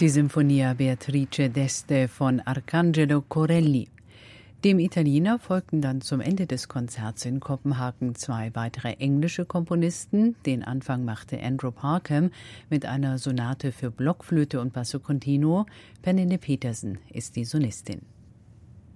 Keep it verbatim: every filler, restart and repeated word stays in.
Die Sinfonia Beatrice d'Este von Arcangelo Corelli. Dem Italiener folgten dann zum Ende des Konzerts in Kopenhagen zwei weitere englische Komponisten. Den Anfang machte Andrew Parkham mit einer Sonate für Blockflöte und Basso Continuo. Pernille Petersen ist die Solistin.